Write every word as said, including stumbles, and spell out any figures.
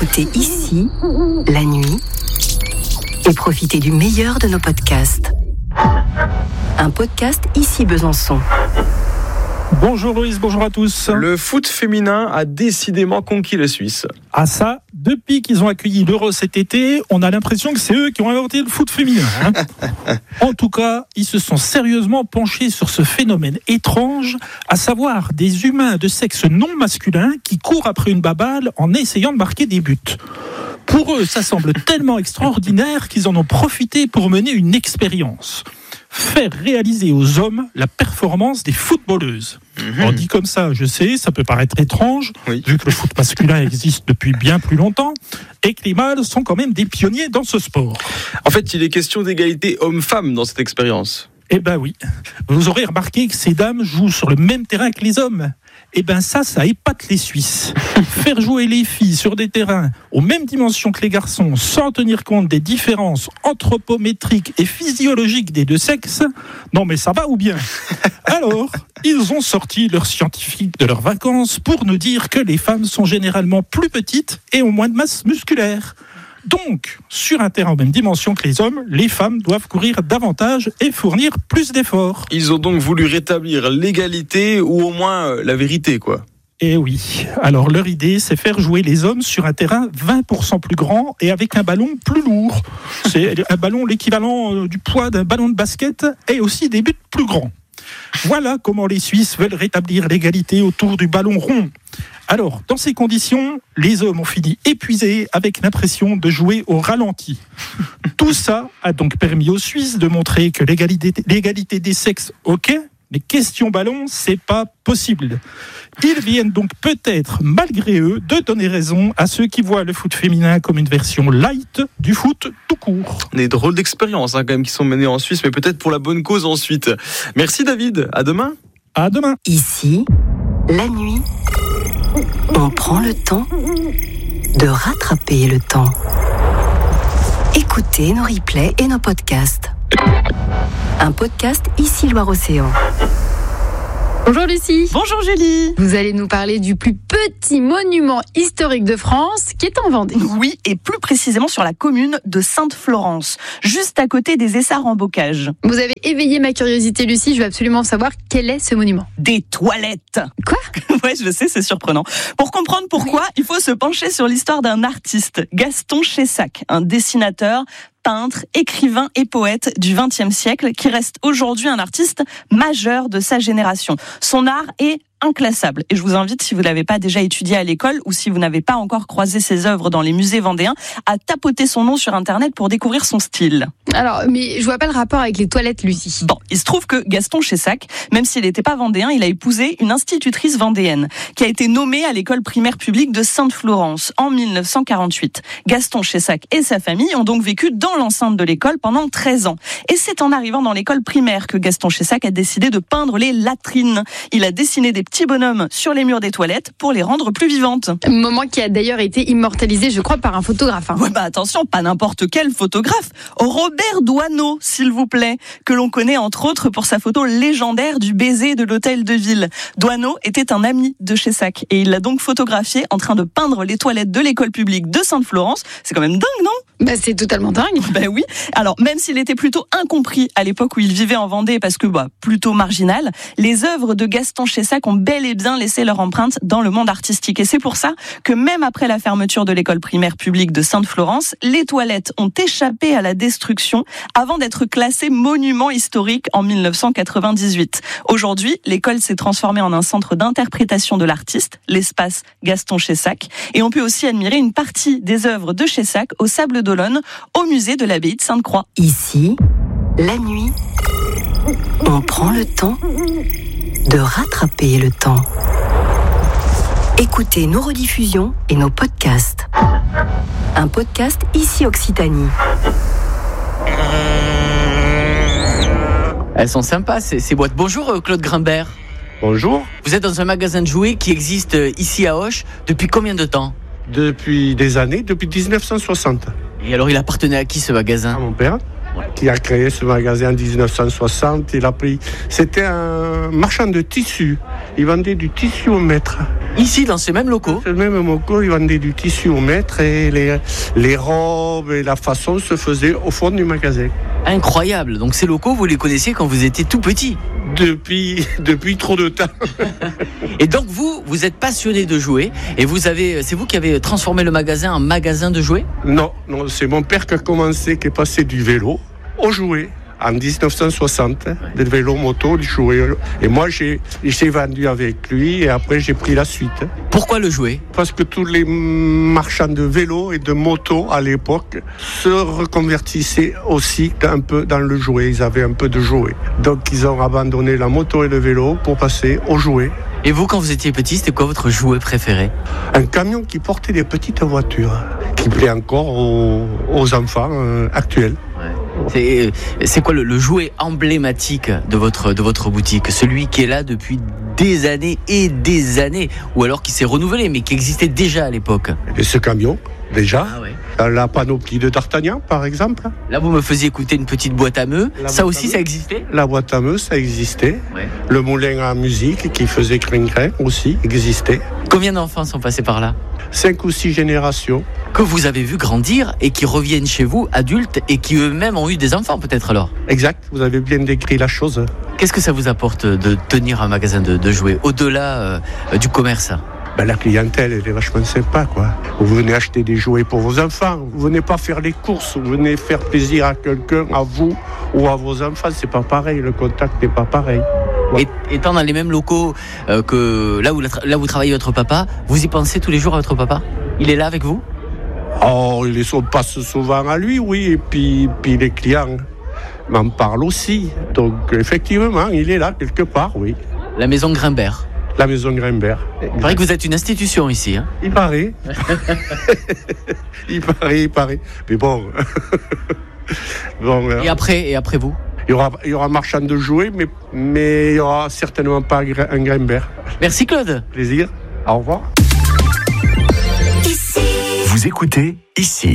écouter ici, la nuit, et profiter du meilleur de nos podcasts. Un podcast Ici Besançon. Bonjour Loïs, bonjour à tous. Le foot féminin a décidément conquis la Suisse. Ah ça, depuis qu'ils ont accueilli l'Euro cet été, on a l'impression que c'est eux qui ont inventé le foot féminin. Hein. En tout cas, ils se sont sérieusement penchés sur ce phénomène étrange, à savoir des humains de sexe non masculin qui courent après une baballe en essayant de marquer des buts. Pour eux, ça semble tellement extraordinaire qu'ils en ont profité pour mener une expérience. Faire réaliser aux hommes la performance des footballeuses. Mmh. On dit comme ça, je sais, ça peut paraître étrange, oui. vu que le foot masculin existe depuis bien plus longtemps, et que les mâles sont quand même des pionniers dans ce sport. En fait, il est question d'égalité homme-femme dans cette expérience. Eh ben oui. Vous aurez remarqué que ces dames jouent sur le même terrain que les hommes. Eh ben ça, ça épate les Suisses. Faire jouer les filles sur des terrains aux mêmes dimensions que les garçons, sans tenir compte des différences anthropométriques et physiologiques des deux sexes, non mais ça va ou bien ? Alors, ils ont sorti leurs scientifiques de leurs vacances pour nous dire que les femmes sont généralement plus petites et ont moins de masse musculaire. Donc, sur un terrain en même dimension que les hommes, les femmes doivent courir davantage et fournir plus d'efforts. Ils ont donc voulu rétablir l'égalité ou au moins la vérité, quoi. Eh oui. Alors, leur idée, c'est faire jouer les hommes sur un terrain vingt pour cent plus grand et avec un ballon plus lourd. C'est un ballon l'équivalent du poids d'un ballon de basket et aussi des buts plus grands. Voilà comment les Suisses veulent rétablir l'égalité autour du ballon rond. Alors, dans ces conditions, les hommes ont fini épuisés avec l'impression de jouer au ralenti. Tout ça a donc permis aux Suisses de montrer que l'égalité, l'égalité des sexes, ok, mais question ballon, c'est pas possible. Ils viennent donc peut-être, malgré eux, de donner raison à ceux qui voient le foot féminin comme une version light du foot tout court. Des drôles d'expériences hein, quand même qui sont menées en Suisse, mais peut-être pour la bonne cause ensuite. Merci David, à demain. À demain. Ici, la nuit, on prend le temps de rattraper le temps. Écoutez nos replays et nos podcasts. Un podcast Ici Loire-Océan. Bonjour Lucie. Bonjour Julie. Vous allez nous parler du plus petit monument historique de France qui est en Vendée. Oui, et plus précisément sur la commune de Sainte-Florence, juste à côté des Essarts-en-Bocage. Vous avez éveillé ma curiosité Lucie, je veux absolument savoir quel est ce monument. Des toilettes. Quoi ? Ouais, je sais, c'est surprenant. Pour comprendre pourquoi, oui. il faut se pencher sur l'histoire d'un artiste, Gaston Chessac, un dessinateur, peintre, écrivain et poète du vingtième siècle qui reste aujourd'hui un artiste majeur de sa génération. Son art est inclassable. Et je vous invite, si vous ne l'avez pas déjà étudié à l'école ou si vous n'avez pas encore croisé ses œuvres dans les musées vendéens, à tapoter son nom sur Internet pour découvrir son style. Alors, mais je vois pas le rapport avec les toilettes, Lucie. Bon, il se trouve que Gaston Chessac, même s'il n'était pas vendéen, il a épousé une institutrice vendéenne qui a été nommée à l'école primaire publique de Sainte-Florence en dix-neuf cent quarante-huit. Gaston Chessac et sa famille ont donc vécu dans l'enceinte de l'école pendant treize ans. Et c'est en arrivant dans l'école primaire que Gaston Chessac a décidé de peindre les latrines. Il a dessiné des petits bonhommes sur les murs des toilettes pour les rendre plus vivantes. Moment qui a d'ailleurs été immortalisé, je crois, par un photographe. Hein. Ouais, bah attention, pas n'importe quel photographe. Robert Doisneau, s'il vous plaît, que l'on connaît entre autres pour sa photo légendaire du baiser de l'hôtel de ville. Doisneau était un ami de Chessac et il l'a donc photographié en train de peindre les toilettes de l'école publique de Sainte-Florence. C'est quand même dingue, non ? Bah c'est totalement dingue. Ben oui. Alors même s'il était plutôt incompris à l'époque où il vivait en Vendée parce que bah plutôt marginal, les œuvres de Gaston Chessac ont bel et bien laissé leur empreinte dans le monde artistique et c'est pour ça que même après la fermeture de l'école primaire publique de Sainte-Florence, les toilettes ont échappé à la destruction avant d'être classées monument historique en dix-neuf cent quatre-vingt-dix-huit. Aujourd'hui, l'école s'est transformée en un centre d'interprétation de l'artiste, l'espace Gaston Chessac, et on peut aussi admirer une partie des œuvres de Chessac au Sable d'Olonne, au musée de l'abbaye de Sainte-Croix. Ici, la nuit, on prend le temps de rattraper le temps. Écoutez nos rediffusions et nos podcasts. Un podcast Ici Occitanie. Elles sont sympas ces, ces boîtes. Bonjour Claude Grimbert. Bonjour. Vous êtes dans un magasin de jouets qui existe ici à Auch depuis combien de temps ? Depuis des années, depuis dix-neuf cent soixante. Et alors il appartenait à qui ce magasin ? À mon père. qui a créé ce magasin en dix-neuf cent soixante. Il a pris... C'était un marchand de tissus. Il vendait du tissu au mètre. Ici, dans ces mêmes locaux? Dans ce même locaux, il vendait du tissu au mètre et les, les robes et la façon se faisaient au fond du magasin. Incroyable. Donc ces locaux, vous les connaissiez quand vous étiez tout petit? Depuis, depuis trop de temps. Et donc vous, vous êtes passionné de jouets et vous avez, c'est vous qui avez transformé le magasin en magasin de jouets? Non, non, c'est mon père qui a commencé, qui est passé du vélo au jouet. En dix-neuf cent soixante, ouais. Des vélos moto, des jouets. Et moi, j'ai, j'ai vendu avec lui et après, j'ai pris la suite. Pourquoi le jouet? Parce que tous les marchands de vélos et de motos à l'époque se reconvertissaient aussi un peu dans le jouet. Ils avaient un peu de jouet. Donc, ils ont abandonné la moto et le vélo pour passer au jouet. Et vous, quand vous étiez petit, c'était quoi votre jouet préféré? Un camion qui portait des petites voitures, qui plaît encore aux, aux enfants euh, actuels. Ouais. C'est, c'est quoi le, le jouet emblématique de votre, de votre boutique? Celui qui est là depuis des années et des années, ou alors qui s'est renouvelé, mais qui existait déjà à l'époque? Et ce camion, déjà, ah ouais. La panoplie de D'Artagnan, par exemple. Là, vous me faisiez écouter une petite boîte à meux. La ça aussi, ça existait? La boîte à meux, ça existait. Ouais. Le moulin à musique qui faisait crin-crin aussi existait. Combien d'enfants sont passés par là? Cinq ou six générations. Que vous avez vu grandir et qui reviennent chez vous, adultes, et qui eux-mêmes ont eu des enfants peut-être alors? Exact, vous avez bien décrit la chose. Qu'est-ce que ça vous apporte de tenir un magasin de, de jouets, au-delà euh, du commerce? Ben, la clientèle, elle est vachement sympa, quoi. Vous venez acheter des jouets pour vos enfants. Vous venez pas faire les courses. Vous venez faire plaisir à quelqu'un, à vous ou à vos enfants. C'est pas pareil. Le contact n'est pas pareil. Ouais. Et, étant dans les mêmes locaux euh, que là où, là où travaille votre papa, vous y pensez tous les jours à votre papa? Il est là avec vous? Oh, il passe souvent à lui, oui. Et puis, puis les clients m'en parlent aussi. Donc, effectivement, il est là quelque part, oui. La maison Grimbert. La maison Grimbert. Il paraît que vous êtes une institution ici. Hein. Il paraît. il paraît, il paraît. Mais bon. bon et, après, et après vous? Il y aura, il y aura un marchand de jouets, mais, mais il n'y aura certainement pas un Grimbert. Merci Claude. Plaisir. Au revoir. Vous écoutez Ici.